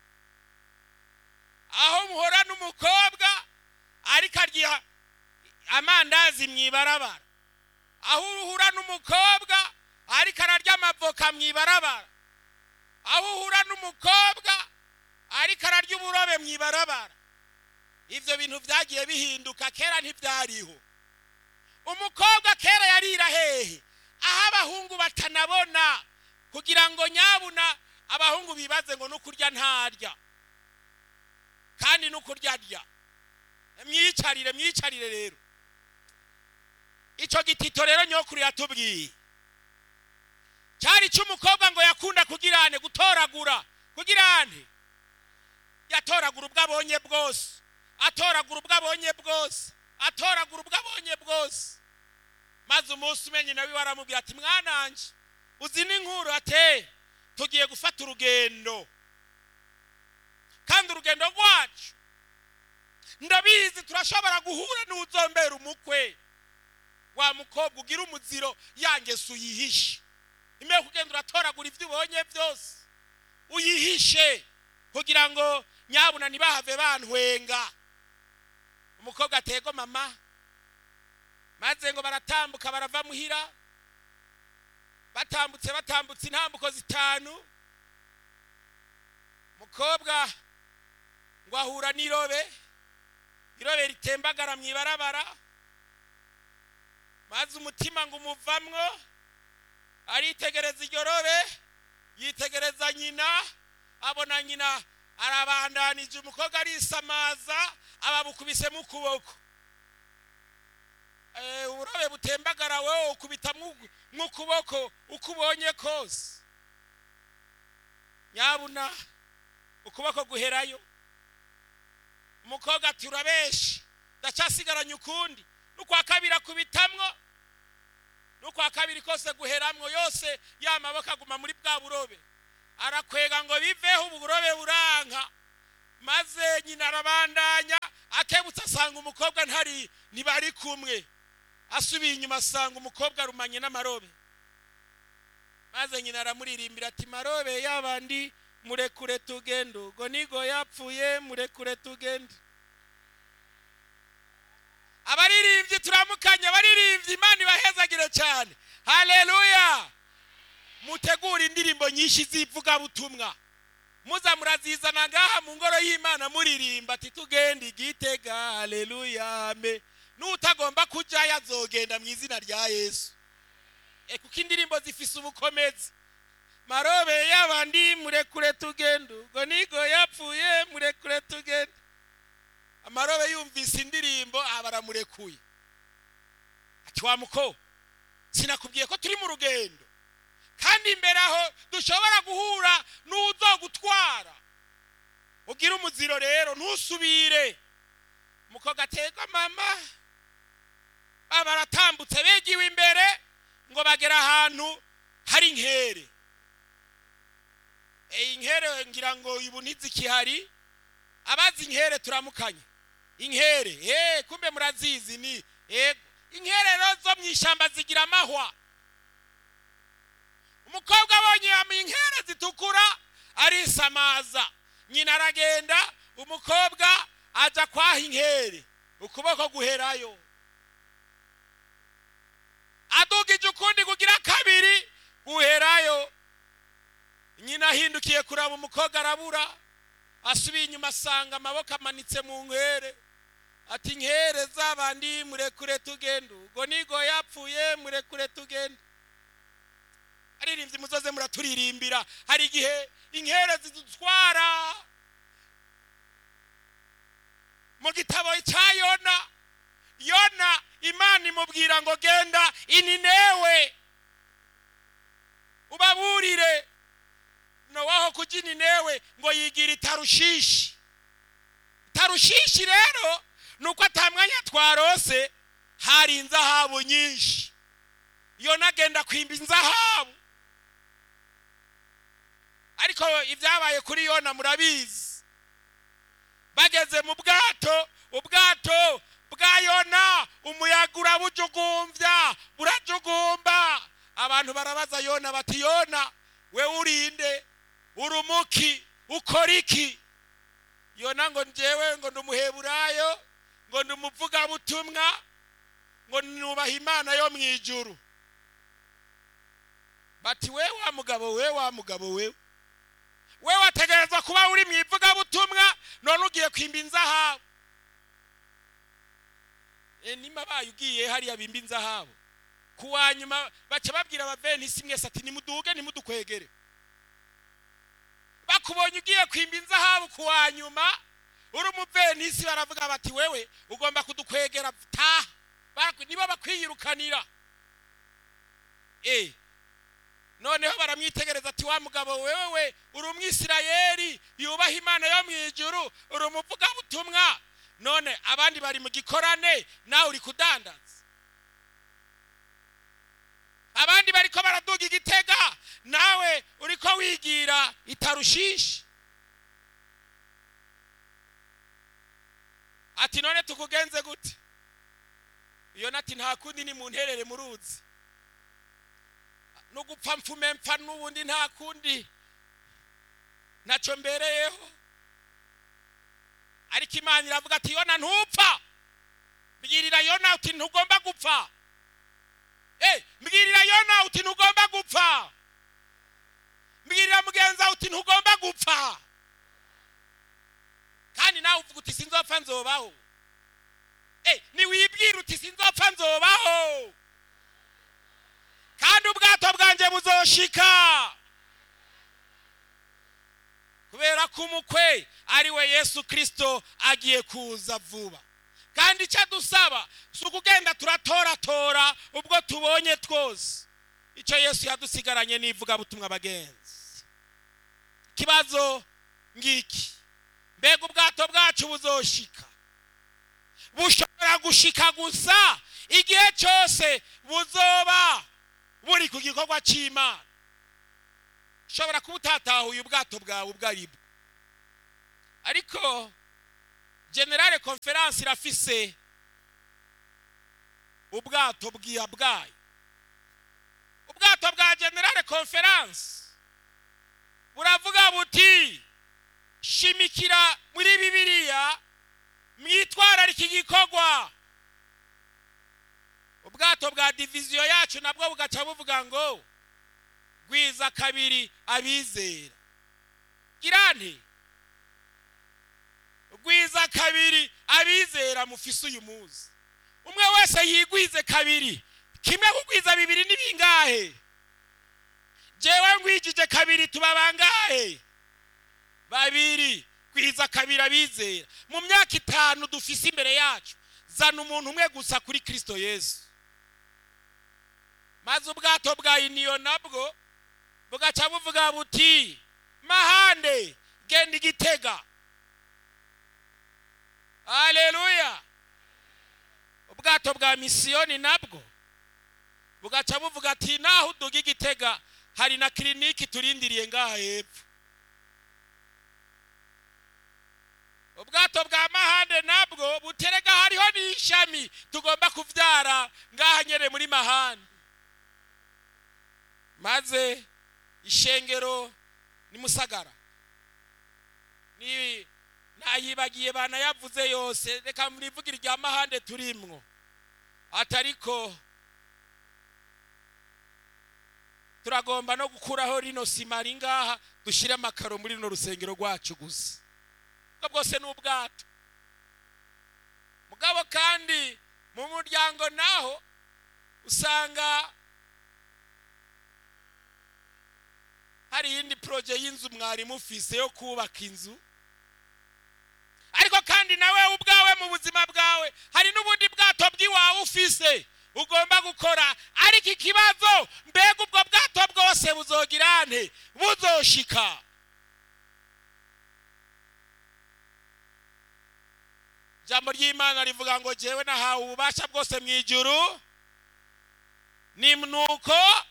aho muhura n'umukobwa ariko arya amandazi mwibarabara, aho uhura n'umukobwa ariko ararya amavoka mwibarabara, aho uhura n'umukobwa ariko ararya uburobe mwibarabara. Ivyo bintu byagiye bihinduka, kera ntibyariho. Umukobwa kera yarira hehe? Aho abahungu batanabona, kugira ngo nyabuna abahungu bibaze ngo nukurya ntarya, kandi nukurya arya. Mwicarire, mwicarire rero. Ico gitito rero nyokuru yatubwiye cyari cy'umukobwa ngo yakunda kugirane, gutoragura. Kugirane? Yatoragura ubwo abonye bwose, atoragura ubwo abonye bwose, atoragura ubwo abonye bwose. Maze umunsi umenye nawe waramubwira ati mwananje uzi n'inkuru, ate tugiye gufata urugendo, kandi urugendo rwacu ndabizi turashobora guhura n'uzombera umukwe. Wa mukobwa ugira umuziro yangeso uyihishe. Ime kugenda uratoragura ivyo ubonye byose uyihishe, kugira ngo nyabuna nibahave bantwenga. Umukobwa atego mama, maze ngo baratambuka barava muhira, batambutse batambutse intambuko zitanu. Mukobwa ngo ahura n'irobe, irobe ritembagara mwibarabara, maze umutima ngo umuvamwo, aritegereza iryo robe, yitegereza nyina, abona nyina arabandanije, umukobwa arisamaza, ababukubise mu kuboko. Eh, urobe butembagara wewe ukubita mu kuboko ukubonye kose. Nyabuna ukuboko guherayo. Umukobwa ati urabeshe, ndacasigaranye ukundi. Nukwa kabiri akubitamwo, nukwa kabiri kose guheramwo, yose yamaboko aguma muri bwa burobe. Arakwega ngo biveho uburobe buranka. Maze nyina arabandanya, akebutse asanga umukobwa ntari ntibari kumwe. Asubiye inyuma asanga umukobwa arumanye n'amarobe. Maze nyina aramuririmbira ati marobe yabandi murekure tugendo, ngo nigo yapfuye murekure tugendo. Abaririmbyi turamukanya, abaririmbyi Imana ibahezagire cyane. Haleluya! Mutegura indirimbo nyinshi zivuga butumwa, muza murazizana ngaha mu ngoro y'Imana muririmba ati tugende Gitega. Haleluya, ame. Nutagomba kuja yazogenda mu izina rya Yesu. E kuko indirimbo zifise ubukomezi. Marobe yabandi murekure tugendo, ngo nigo yapfuye murekure tugendo. Amarobe yumvise indirimbo abaramurekuye. Ati wa muko, sinakubwiye ko turi mu rugendo, kandi imbere aho dushobora guhura n'uzogutwara. Ugira umuziro rero ntusubire. Muko gatego mama, abaratambutse begiwe imbere, ngo bagera ahantu hari inkere. Inkere ngira ngo ibu ntizikihari, abazi inkere turamukanye. Inkere eh kumbe murazizi ni eh inkere rozo mwishamba zigira amahwa. Umukobwa abonye inkere zitukura arisamaza, nyina aragenda, umukobwa aja kwaha inkere, ukuboko guherayo. Adugije ukundi kugira kabiri guherayo. Nyina ahindukiye kuraba umukobwa arabura, asubiye inyuma asanga amaboko amanitse mu nkere. Ati inkere z'abandi murekure tugenda, ubwo nigo yapfuye murekure tugenda. Aririmbye muzoze muraturirimbira, hari igihe inkere zidutwara. Mu gitabo cya Yona, Yona Imana imubwira ngo genda ininewe ubaburire. Nowaho kuja ininewe ngo yigira itarushishi. Tarushishi rero nuko atamwanya twarose, hari inzahabu nyinshi. Yona agenda kwimba inzahabu. Ariko ibyabaye kuri Yona murabizi. Bageze mu bwato, ubwato bwa Yona umuyaga urabujugumvya, burajugumba. Abantu barabaza Yona bati Yona we urinde, urumuki, ukoriki? Yona ngo njewe ngo ndumuheburayo, ngo ndumuvuga butumwa, ngo nubaha Imana yo mwijuru. Bati we wa mugabo we wa mugabo we we wategerezwa kuba uri mwivuga butumwa, none ugiye kwimba inzahabu. E nima bayugiye hari yabimba inzahabu. Kuwanyuma baca babwira abaventisi mwese ati nimuduge nimudukwegere. Bakubonye ugiye kwimba inzahabu kuwanyuma, uri umuventisi baravuga bati wewe ugomba kudukwegera ta. Nibo bakwiyirukanira. Eh noneho baramwitegereza ati wa mugabo wewe uri umwisirayeli yubaha Imana yo mwijuru, uri umuvuga butumwa, none abandi bari mu gikorane nawe uri kudandaza. Abandi bariko baraduga igitega nawe uriko wigira itarushishi. Ati none tukugenze gute? Yona ati nta kundi ni munterere mu ruzi. Nugupfa mfume mpfa n'ubundi nta kundi naco mbereyeho. Ariko Imana iravuga ati Yona ntupfa. Mbwirira Yona uti ntugomba gupfa. Eh mbwirira Yona uti ntugomba gupfa. Mbwirira mugenza uti ntugomba gupfa. Kandi nawe uvuga uti sinzopfa nzobaho. Eh ni wibwira uti sinzopfa nzobaho. Kandi ubwato bwanje buzoshika. Kubera ko umukwe ari we Yesu Kristo agiye kuza vuba. Kandi icyo dusaba sukugenda turatora tora ubwo tubonye twose. Icyo Yesu yadusigaranye nivuga butumwa bagenzi. Kibazo ngiki, mbega ubwato bwacu buzoshika? Bushobora gushika gusa igihe cyose buzoba buri ku gikorwa cy'Imana. Shobora kubutatahuye ubwato bwawe ubwaribu. Ariko General Conference irafise ubwato bwiya bwayo. Ubwato bwa General Conference buravuga buti shimikira muri Bibiliya mwitwara iki gikorwa. Ubwato bwa division yacu nabwo bugaca buvuga ngo gwiza kabiri abizera. Girane gwiza kabiri abizera mufise uyu muzi. Umwe wese yigwize kabiri. Kimwe kugwiza bibiri ni bingahe? Jewe ngwijije kabiri tuba bangahe? Babiri. Gwiza kabiri abizera. Mu myaka itanu dufise imbere yacu, zana umuntu umwe gusa kuri Kristo Yesu. Maze ubwato bwa iniyo nabwo bugaca buvuga buti mahande genda igitega. Haleluya. Ubwato bwa misiyoni nabwo bugaca buvuga ati naho uduga Igitega hari na kliniki turindiriye ngaha hepfo. Ubwato bwa Mahande nabwo buterega hariho n'ishami tugomba kuvyara ngaha nyene muri Mahande. Maze ishengero ni Musagara ni nayibagiye bana yavuze yose, reka murivugira rya Mahande turimwo. Atariko turagomba no gukuraho rino simari ngaha dushire amakaro muri no rusengero rwacu gusa. Ubwo bwose n'ubwato. Mugabo kandi mu muryango naho usanga hari yindi projet y'inzu mwari mufise yo kubaka inzu. Ariko kandi nawe ubwawe mu buzima bwawe hari n'ubundi bwato bw'iwawe ufise ugomba gukora. Ariko ikibazo, mbega ubwo bwato bwose buzogirane buzoshika? Jambo ry'Imana rivuga ngo jewe nahawe ububasha bwose mu ijuru. Ni nuko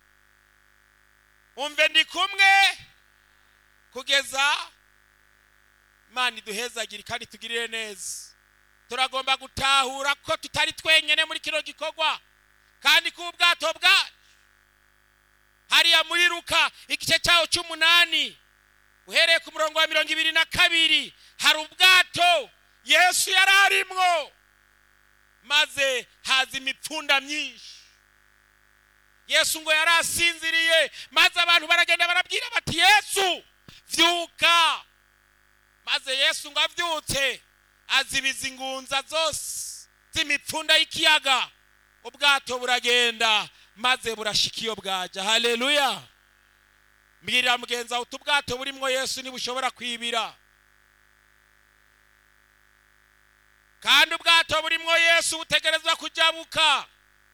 umve ndi kumwe kugeza Imana iduhezagire kandi tugirire neza. Turagomba gutahura ko tutari twenyene muri kino gikorwa, kandi ko ubwato bwacu hariya muri Luka igice cyawo cy'umunani uhereye ku murongo wa mirongo ibiri na kabiri hari ubwato Yesu yararimwo, maze haza imipfunda myinshi. Yesu ngo yarasinziriye, maze abantu baragenda barabwira bati Yesu vyuka. Maze Yesu ngo avyutse azibiza ingunza zose z'imipfunda y'ikiyaga, ubwato buragenda maze burashika iyo bwaja. Haleluya. Mbwirira mugenza uti ubwato burimwo Yesu ntibushobora kwibira, kandi ubwato burimwo Yesu butegerezwa kujabuka.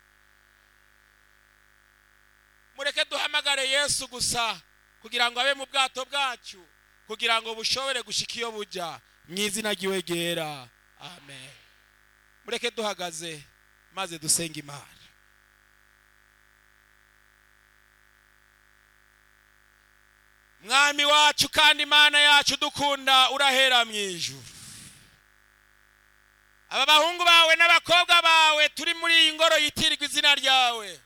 Mureke duhamagare Yesu gusa kugira ngo abe mu bwato bwacu, kugira ngo bushobore gushika iyo buja, mu izina ryiwe ryera. Amen. Mureke duhagaze maze dusenga Imana. Mwami wacu kandi Imana yacu dukunda, urahera mu ijuru. Aba bahungu bawe n'abakobwa bawe turi muri iyi ngoro yitirirwa izina ryawe,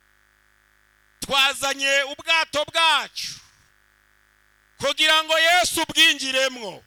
twazanye ubwato bwacu kugira ngo Yesu bwinjiremwo.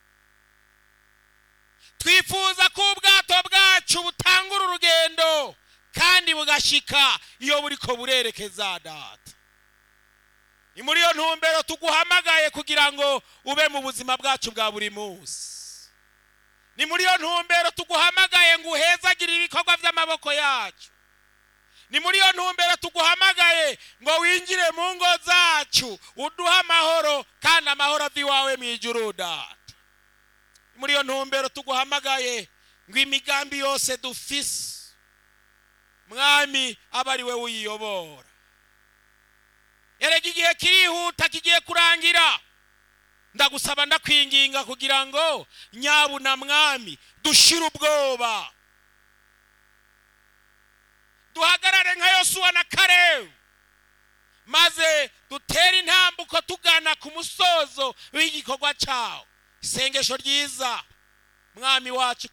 Twifuza ko ubwato bwacu butangura urugendo kandi bugashika iyo buriko burerekeza Data. Ni muri yo ntumbero tuguhamagaye kugira ngo ube mu buzima bwacu bwa buri munsi. Ni muri yo ntumbero tuguhamagaye ngo uhezagire ibikorwa by'amaboko yacu. Ni muri yo ntumbero tuguhamagaye ngo winjire mu ngo zacu uduha amahoro, kandi amahoro aviwawe mu ijuru Data. Ni muri yo ntumbero tuguhamagaye ngo imigambi yose dufise Mwami abari we uyiyobora. Erega igihe kirihuta kigiye kurangira, ndagusaba ndakwinginga kugira ngo nyabuna Mwami dushire ubwoba, duhagarare nka Yosuwa na Kalebu, maze dutere intambuko tugana ku musozo w'igikorwa cyawo. Isengesho ryiza Mwami wacu